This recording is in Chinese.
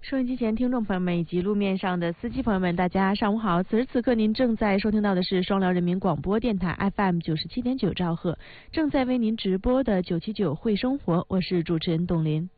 收音机前听众朋友们以及路面上的司机朋友们，大家上午好！此时此刻您正在收听到的是双辽人民广播电台 FM 97.9兆赫，正在为您直播的979会生活，我是主持人董林。